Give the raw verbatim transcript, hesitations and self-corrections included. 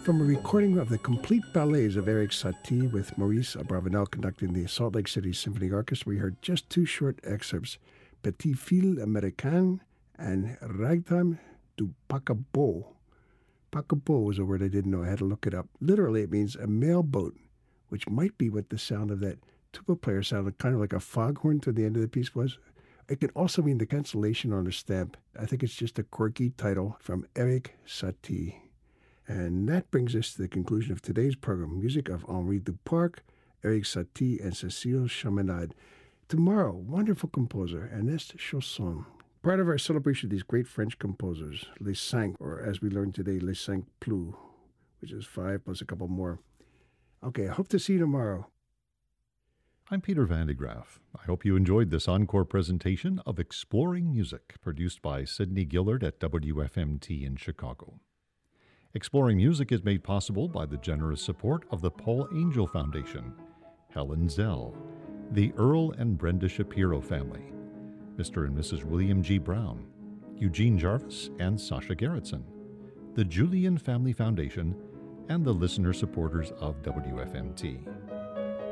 From a recording of the complete ballets of Erik Satie with Maurice Abravanel conducting the Salt Lake City Symphony Orchestra, we heard just two short excerpts, Petit Fil Américain and Ragtime du Paquebot. Paquebot was a word I didn't know. I had to look it up. Literally, it means a mail boat, which might be what the sound of that tuba player sounded, kind of like a foghorn to the end of the piece was. It can also mean the cancellation on a stamp. I think it's just a quirky title from Erik Satie. And that brings us to the conclusion of today's program. Music of Henri Duparc, Erik Satie, and Cécile Chaminade. Tomorrow, wonderful composer, Ernest Chausson. Part of our celebration of these great French composers, Les Cinq, or as we learned today, Les Cinq Plus, which is five plus a couple more. Okay, I hope to see you tomorrow. I'm Peter Van de Graaf. I hope you enjoyed this encore presentation of Exploring Music, produced by Sidney Gillard at W F M T in Chicago. Exploring Music is made possible by the generous support of the Paul Angel Foundation, Helen Zell, the Earl and Brenda Shapiro family, Mister and Missus William G. Brown, Eugene Jarvis and Sasha Gerritsen, the Julian Family Foundation, and the listener supporters of W F M T.